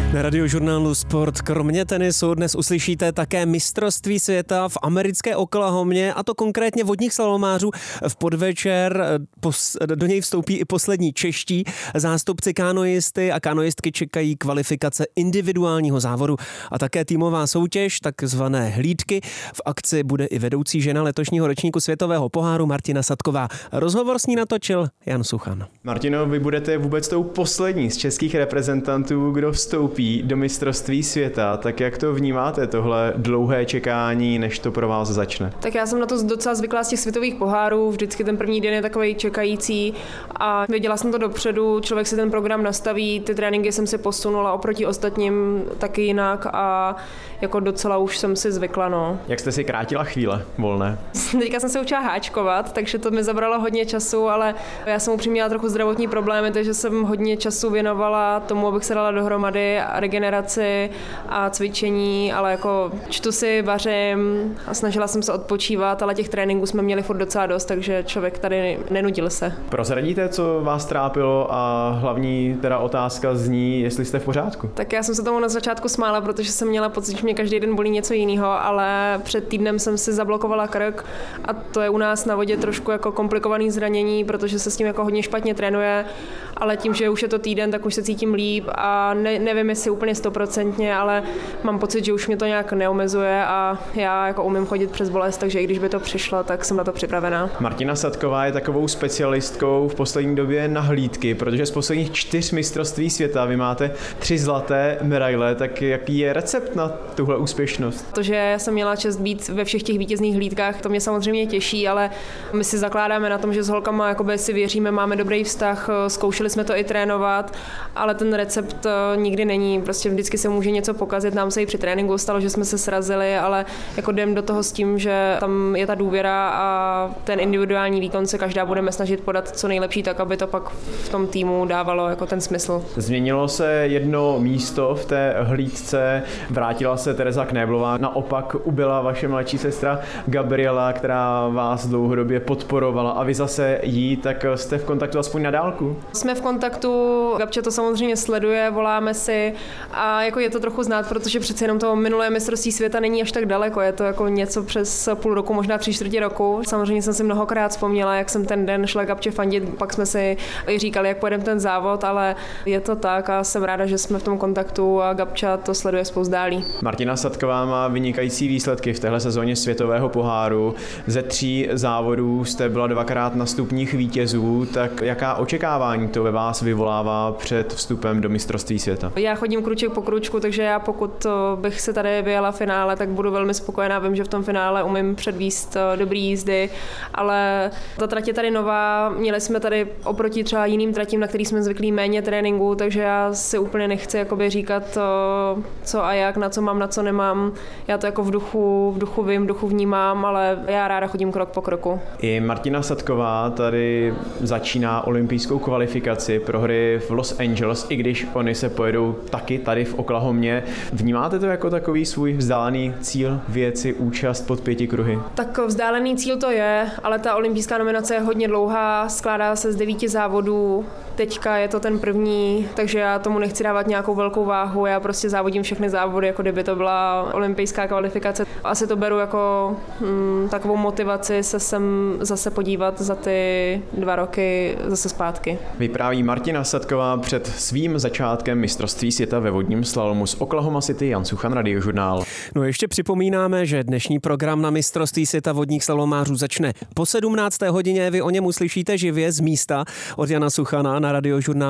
Na Radiožurnálu Sport kromě tenisu dnes uslyšíte také mistrovství světa v americké Oklahomě, a to konkrétně vodních slalomářů. V podvečer do něj vstoupí i poslední čeští zástupci. Kanoisty a kanoistky čekají kvalifikace individuálního závodu a také týmová soutěž, takzvané hlídky. V akci bude i vedoucí žena letošního ročníku světového poháru Martina Sadková. Rozhovor s ní natočil Jan Suchan. Martino, vy budete vůbec tou poslední z českých reprezentantů, kdo vstoupí do mistrovství světa. Tak jak to vnímáte, tohle dlouhé čekání, než to pro vás začne? Tak já jsem na to docela zvyklá z těch světových pohárů. Vždycky ten první den je takovej čekající a věděla jsem to dopředu. Člověk si ten program nastaví, ty tréninky jsem si posunula oproti ostatním taky jinak a jako docela už jsem si zvykla, no. Jak jste si krátila chvíle volné? Teďka jsem se učila háčkovat, takže to mi zabralo hodně času, ale já jsem upřímně měla trochu zdravotní problémy, takže jsem hodně času věnovala tomu, abych se dala dohromady a regeneraci a cvičení, ale jako čtu si, vařím a snažila jsem se odpočívat, ale těch tréninků jsme měli furt docela dost, takže člověk tady nenudil se. Prozradíte, co vás trápilo, a hlavní teda otázka zní, jestli jste v pořádku? Tak já jsem se tomu na začátku smála, protože jsem měla pocit, že mě každý den bolí něco jiného, ale před týdnem jsem si zablokovala krk a to je u nás na vodě trošku jako komplikovaný zranění, protože se s tím jako hodně špatně trénuje, ale tím, že už je to týden, tak už se cítím líp a nevím, jestli úplně 100%, ale mám pocit, že už mě to nějak neomezuje a já jako umím chodit přes bolest, takže i když by to přišlo, tak jsem na to připravená. Martina Sadková je takovou specialistkou v poslední době na hlídky, protože z posledních 4 mistrovství světa vy máte 3 zlaté medaile, tak jaký je recept na tuhle úspěšnost? To, že jsem měla čest být ve všech těch vítězných hlídkách, to mě samozřejmě těší, ale my si zakládáme na tom, že s holkama jakoby si věříme, máme dobrý vztah, zkoušeli jsme to i trénovat, ale ten recept nikdy není, prostě vždycky se může něco pokazit, nám se i při tréninku stalo, že jsme se srazili, ale jako jdem do toho s tím, že tam je ta důvěra a ten individuální výkon se každá budeme snažit podat co nejlepší, tak aby to pak v tom týmu dávalo jako ten smysl. Změnilo se jedno místo v té hlídce, vrátila se Tereza Knéblová, naopak ubyla vaše mladší sestra Gabriela, která vás dlouhodobě podporovala, a vy zase jí, tak jste v kontaktu aspoň na dálku? Jsme v kontaktu, Gabča to samozřejmě sleduje, voláme si a jako je to trochu znát, protože přece jenom to minulé mistrovství světa není až tak daleko, je to jako něco přes půl roku, možná 3/4 roku. Samozřejmě jsem si mnohokrát vzpomněla, jak jsem ten den šla Gabče fandit, pak jsme si i říkali, jak pojedeme ten závod, ale je to tak a jsem ráda, že jsme v tom kontaktu a Gabča to sleduje zpovzdálí. Martina Sadková má vynikající výsledky v téhle sezóně světového poháru. Ze 3 závodů jste byla 2krát na stupních vítězů, tak jaká očekávání to ve vás vyvolává před vstupem do mistrovství světa? Já chodím kruček po kručku, takže já pokud bych se tady vyjela finále, tak budu velmi spokojená. Vím, že v tom finále umím předvíst dobrý jízdy, ale ta trať je tady nová. Měli jsme tady oproti třeba jiným tratím, na který jsme zvyklí, méně tréninku, takže já si úplně nechci jakoby říkat, co a jak, na co mám, na co nemám. Já to jako v duchu vím, v duchu vnímám, ale já ráda chodím krok po kroku. I Martina Sadková tady začíná olympijskou kvalifikaci pro hry v Los Angeles, i když oni se pojedou taky tady v Oklahomě. Vnímáte to jako takový svůj vzdálený cíl, věci, účast pod 5 kruhy? Tak vzdálený cíl to je, ale ta olympijská nominace je hodně dlouhá, skládá se z 9 závodů. Teďka je to ten první, takže já tomu nechci dávat nějakou velkou váhu, já prostě závodím všechny závody, jako kdyby to byla olympijská kvalifikace. Asi to beru jako takovou motivaci se sem zase podívat za ty 2 roky zase zpátky. Vypráví Martina Sadková před svým začátkem mistrovství světa ve vodním slalomu z Oklahoma City. Jan Suchan, Radiožurnál. No ještě připomínáme, že dnešní program na mistrovství světa vodních slalomářů začne po 17. hodině. Vy o něm uslyšíte živě z místa od Jana Suchana na Radiožurnál.